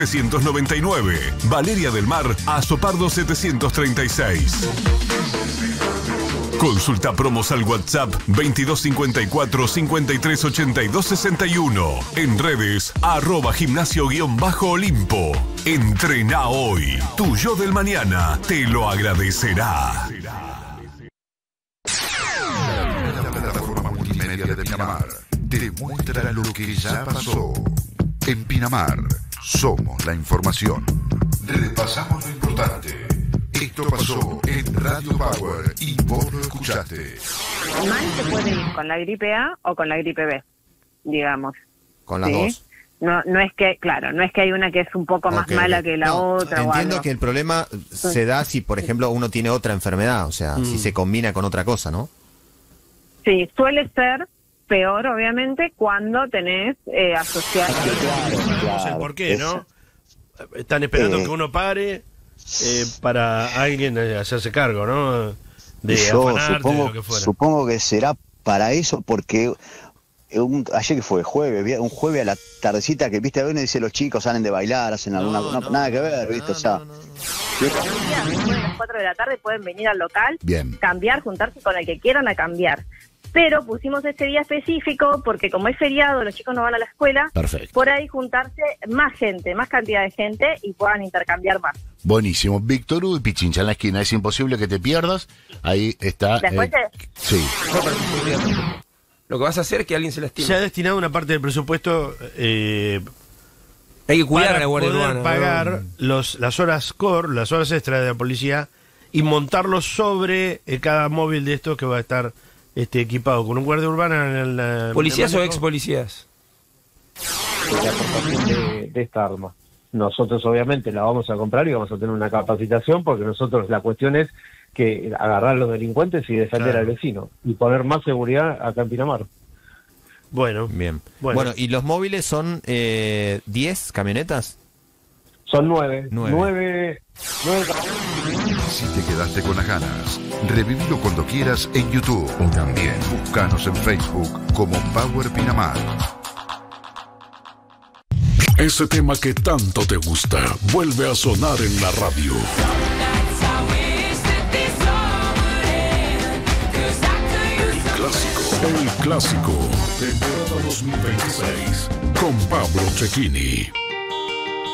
799. Valeria del Mar, Azopardo 736. Consulta promos al WhatsApp 2254 5382 61. En redes, @gimnasio_Olimpo. Entrená hoy. Tu yo del mañana te lo agradecerá. La plataforma multimedia de Pinamar te muestra lo que ya pasó. En Pinamar, somos la información. Repasamos lo importante. Esto pasó en Radio Power y vos lo escuchaste. Mal se puede ir con la gripe A o con la gripe B, digamos. Con las dos. No es que, claro, no es que hay una que es un poco más mala que la otra. Entiendo o algo. que el problema se da si, por ejemplo, uno tiene otra enfermedad, o sea, si se combina con otra cosa, ¿no? Sí, suele ser peor, obviamente, cuando tenés asociado. No sé por qué, ¿no? Están esperando que uno pare para alguien hacerse cargo, ¿no? De afanarte, de lo que fuera. Supongo que será para eso, porque ayer que fue un jueves a la tardecita que viste, uno dice los chicos salen de bailar, hacen alguna nada que ver, ¿viste? O sea, Después de las 4 de la tarde pueden venir al local, Bien. cambiar, juntarse con el que quieran a cambiar. Pero pusimos este día específico porque como es feriado, los chicos no van a la escuela, Perfecto. por ahí juntarse más gente, más cantidad de gente y puedan intercambiar más. Buenísimo. Víctor Hugo y Pichincha en la esquina. Es imposible que te pierdas. Ahí está. Después Sí. Lo que vas a hacer es que alguien se lastime. Se ha destinado una parte del presupuesto Hay que cuidar para a la Guardia poder Urbana, pagar las horas core, las horas extras de la policía y montarlos sobre cada móvil de estos que va a estar equipado con un guardia urbana en el ¿Policías o ex policías? La aportación de esta arma. Nosotros obviamente la vamos a comprar y vamos a tener una capacitación porque nosotros la cuestión es que agarrar a los delincuentes y defender al vecino y poner más seguridad acá en Pinamar. Bueno, bien. Bueno, ¿y los móviles son 10 camionetas? Son 9. 9. Si te quedaste con las ganas, revívelo cuando quieras en YouTube o también búscanos en Facebook como Power Pinamar. Ese tema que tanto te gusta vuelve a sonar en la radio. El clásico, temporada 2026, con Pablo Cecchini.